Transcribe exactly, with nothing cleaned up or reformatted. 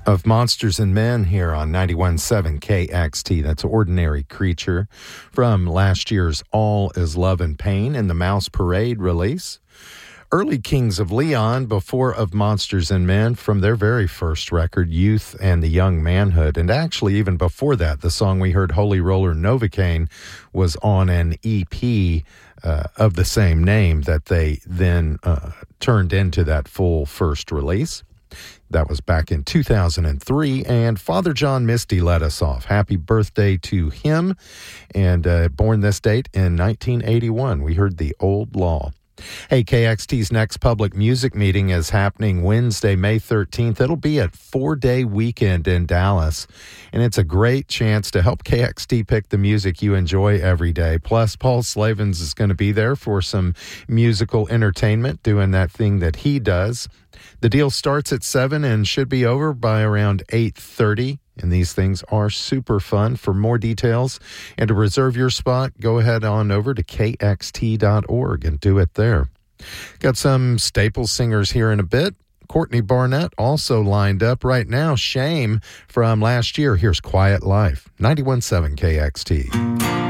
of Monsters and Men here on ninety-one point seven K X T. That's Ordinary Creature from last year's All Is Love and Pain and the Mouse Parade release. Early Kings of Leon before Of Monsters and Men from their very first record, Youth and the Young Manhood. And actually, even before that, the song we heard, Holy Roller Novocaine, was on an E P uh, of the same name that they then uh, turned into that full first release. That was back in two thousand three, and Father John Misty led us off. Happy birthday to him, and uh, born this date in nineteen eighty-one. We heard The Old Law. Hey, K X T's next public music meeting is happening Wednesday, May thirteenth. It'll be at four-day weekend in Dallas, and it's a great chance to help K X T pick the music you enjoy every day. Plus, Paul Slavens is going to be there for some musical entertainment, doing that thing that he does. The deal starts at seven and should be over by around eight thirty. And these things are super fun. For more details and to reserve your spot, go ahead on over to K X T dot org and do it there. Got some staple singers here in a bit. Courtney Barnett also lined up right now. Shame from last year. Here's Quiet Life, ninety-one point seven K X T.